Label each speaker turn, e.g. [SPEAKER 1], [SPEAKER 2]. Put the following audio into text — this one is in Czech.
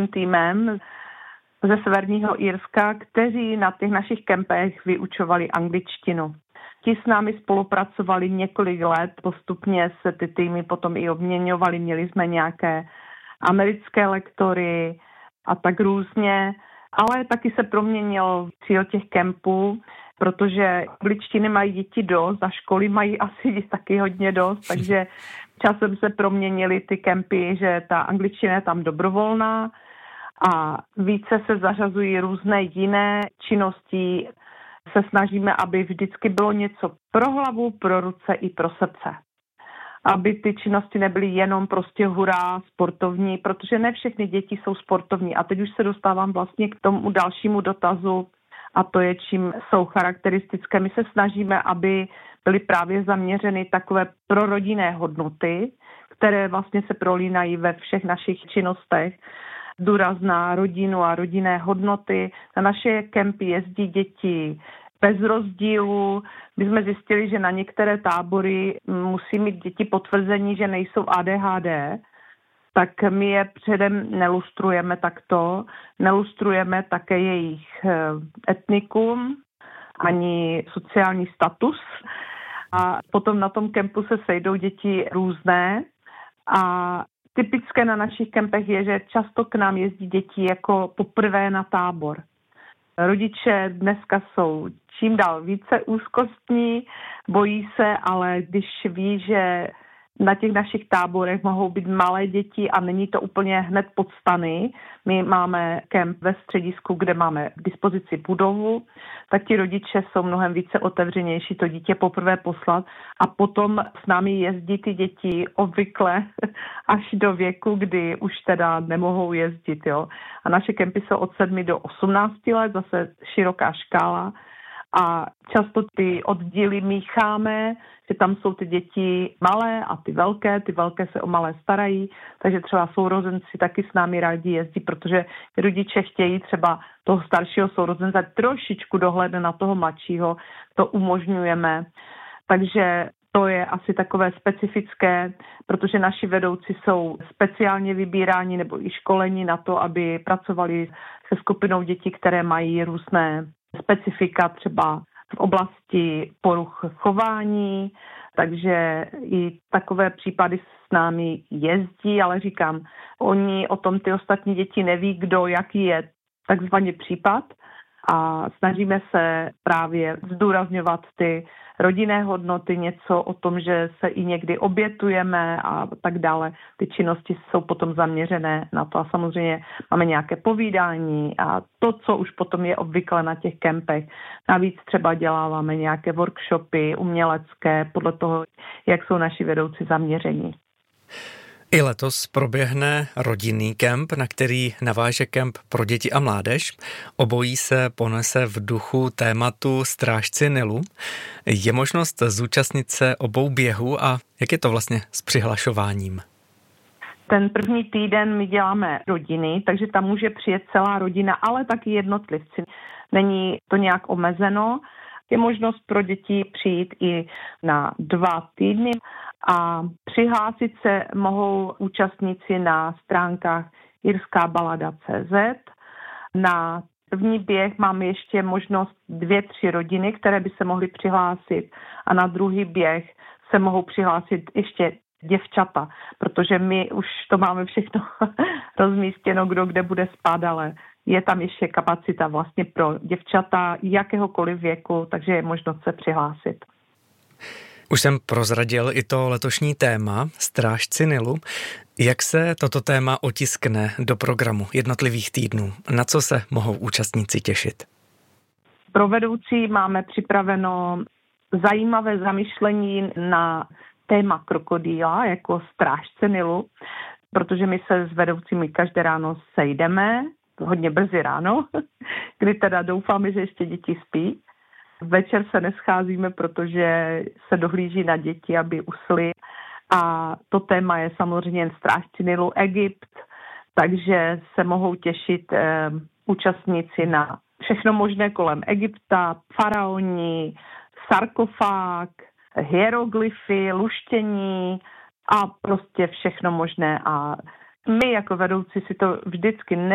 [SPEAKER 1] českým týmem ze Severního Irska, kteří na těch našich kempech vyučovali angličtinu. Ti s námi spolupracovali několik let, postupně se ty týmy potom i obměňovali, měli jsme nějaké americké lektory a tak různě, ale taky se proměnil cíl těch kempů, protože angličtiny mají děti dost a školy mají asi taky hodně dost, takže časem se proměnily ty kempy, že ta angličtina je tam dobrovolná a více se zařazují různé jiné činnosti. Se snažíme, aby vždycky bylo něco pro hlavu, pro ruce i pro srdce. Aby ty činnosti nebyly jenom prostě hurá sportovní, protože ne všechny děti jsou sportovní. A teď už se dostávám vlastně k tomu dalšímu dotazu, a to je, čím jsou charakteristické. My se snažíme, aby byly právě zaměřeny takové prorodinné hodnoty, které vlastně se prolínají ve všech našich činnostech. Důraz na rodinu a rodinné hodnoty. Na naše kempy jezdí děti bez rozdílu. My jsme zjistili, že na některé tábory musí mít děti potvrzení, že nejsou ADHD, tak my je předem nelustrujeme takto. Nelustrujeme také jejich etnikum ani sociální status. A potom na tom kempu se sejdou děti různé a typické na našich kempech je, že často k nám jezdí děti jako poprvé na tábor. Rodiče dneska jsou čím dál více úzkostní, bojí se, ale když ví, že na těch našich táborech mohou být malé děti a není to úplně hned pod stany. My máme kemp ve středisku, kde máme k dispozici budovu, tak ti rodiče jsou mnohem více otevřenější to dítě poprvé poslat a potom s námi jezdí ty děti obvykle až do věku, kdy už teda nemohou jezdit. Jo. A naše kempy jsou od 7 do 18 let, zase široká škála. A často ty oddíly mícháme, že tam jsou ty děti malé a ty velké se o malé starají, takže třeba sourozenci taky s námi rádi jezdí, protože rodiče chtějí třeba toho staršího sourozence trošičku dohlédnout na toho mladšího, to umožňujeme. Takže to je asi takové specifické, protože naši vedoucí jsou speciálně vybíráni nebo i školeni na to, aby pracovali se skupinou dětí, které mají různé specifika třeba v oblasti poruch chování, takže i takové případy s námi jezdí, ale říkám, oni o tom ty ostatní děti neví, kdo, jaký je takzvaný případ a snažíme se právě zdůrazňovat ty rodinné hodnoty, něco o tom, že se i někdy obětujeme a tak dále. Ty činnosti jsou potom zaměřené na to a samozřejmě máme nějaké povídání a to, co už potom je obvykle na těch kempech. Navíc třeba děláváme nějaké workshopy umělecké podle toho, jak jsou naši vedoucí zaměření.
[SPEAKER 2] I letos proběhne rodinný kemp, na který naváže kemp pro děti a mládež. Obojí se ponese v duchu tématu Strážci Nilu. Je možnost zúčastnit se obou běhů a jak je to vlastně s přihlašováním?
[SPEAKER 1] Ten první týden my děláme rodiny, takže tam může přijet celá rodina, ale taky jednotlivci. Není to nějak omezeno. Je možnost pro děti přijít i na 2 týdny a přihlásit se mohou účastníci na stránkách irskabalada.cz. Na první běh máme ještě možnost 2-3 rodiny, které by se mohly přihlásit a na druhý běh se mohou přihlásit ještě děvčata, protože my už to máme všechno rozmístěno, kdo kde bude spát, ale je tam ještě kapacita vlastně pro děvčata jakéhokoliv věku, takže je možnost se přihlásit.
[SPEAKER 2] Už jsem prozradil i to letošní téma Strážci Nilu. Jak se toto téma otiskne do programu jednotlivých týdnů? Na co se mohou účastníci těšit?
[SPEAKER 1] Pro vedoucí máme připraveno zajímavé zamyšlení na téma krokodýla jako Strážce Nilu, protože my se s vedoucími každé ráno sejdeme, hodně brzy ráno, kdy teda doufáme, že ještě děti spí. Večer se nescházíme, protože se dohlíží na děti, aby usly. A to téma je samozřejmě Strážci Nilu Egypt, takže se mohou těšit účastníci na všechno možné kolem Egypta, faraoni, sarkofág, hieroglyfy, luštění a prostě všechno možné. A my jako vedoucí si to vždycky